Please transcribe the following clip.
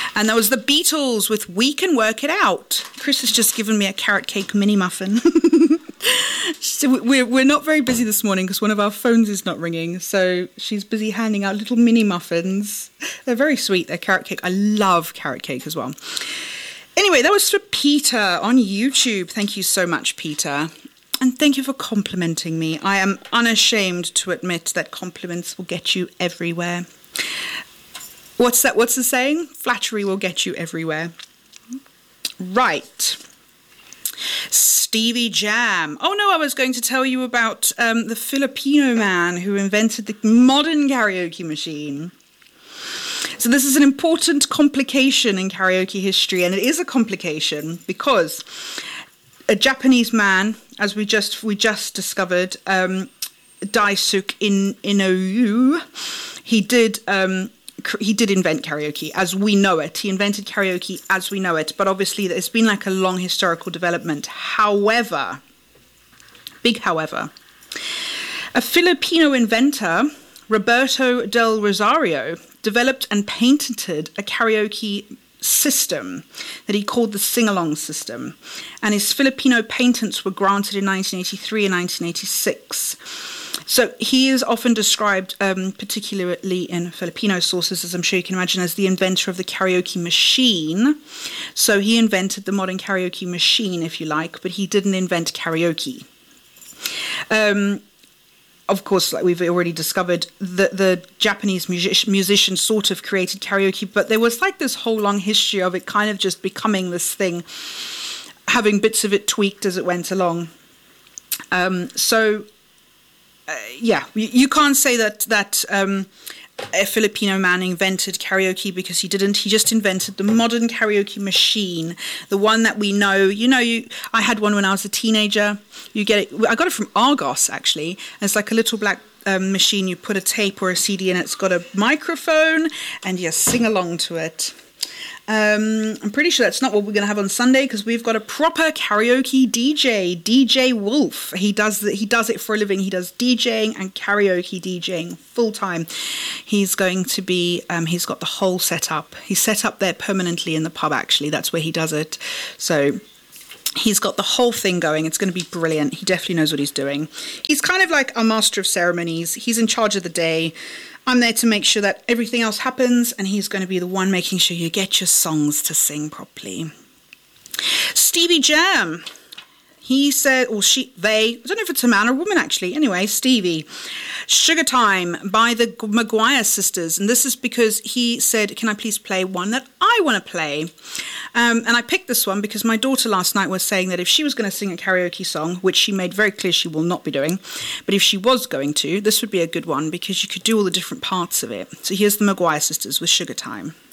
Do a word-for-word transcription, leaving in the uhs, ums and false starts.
And that was the Beatles with We Can Work It Out. Chris has just given me a carrot cake mini muffin. So we're, we're not very busy this morning because one of our phones is not ringing. So she's busy handing out little mini muffins. They're very sweet. They're carrot cake. I love carrot cake as well. Anyway, that was for Peter on YouTube. Thank you so much, Peter. And thank you for complimenting me. I am unashamed to admit that compliments will get you everywhere. What's that? What's the saying? Flattery will get you everywhere. Right. Stevie Jam. Oh no, I was going to tell you about um, the Filipino man who invented the modern karaoke machine. So this is an important complication in karaoke history, and it is a complication because a Japanese man, as we just we just discovered, um, Daisuke In Inoue, he did um, he did invent karaoke as we know it. He invented karaoke as we know it, but obviously there's been like a long historical development. However, big however, a Filipino inventor, Roberto del Rosario, developed and patented a karaoke system that he called the sing-along system. And his Filipino patents were granted in nineteen eighty-three and nineteen eighty-six. So he is often described, um, particularly in Filipino sources, as I'm sure you can imagine, as the inventor of the karaoke machine. So he invented the modern karaoke machine, if you like, but he didn't invent karaoke. Um, Of course, like we've already discovered, the, the Japanese music- musicians sort of created karaoke, but there was like this whole long history of it kind of just becoming this thing, having bits of it tweaked as it went along. Um, so, uh, yeah, you, you can't say that that um, a Filipino man invented karaoke because he didn't. He just invented the modern karaoke machine, the one that we know. You know, you. I had one when I was a teenager. You get it. I got it from Argos, actually. And it's like a little black um, machine. You put a tape or a C D in. It's got a microphone, and you sing along to it. Um, I'm pretty sure that's not what we're going to have on Sunday because we've got a proper karaoke D J, D J Wolf. He does the, he does it for a living. He does DJing and karaoke DJing full time. He's going to be. Um, he's got the whole setup. He's set up there permanently in the pub. Actually, that's where he does it. So. He's got the whole thing going. It's going to be brilliant. He definitely knows what he's doing. He's kind of like a master of ceremonies. He's in charge of the day. I'm there to make sure that everything else happens, and he's going to be the one making sure you get your songs to sing properly. Stevie Jam. He said, or she, they, I don't know if it's a man or a woman actually. Anyway, Stevie. Sugar Time by the Maguire Sisters. And this is because he said, can I please play one that I want to play? Um, and I picked this one because my daughter last night was saying that if she was going to sing a karaoke song, which she made very clear she will not be doing, but if she was going to, this would be a good one because you could do all the different parts of it. So here's the Maguire Sisters with Sugar Time.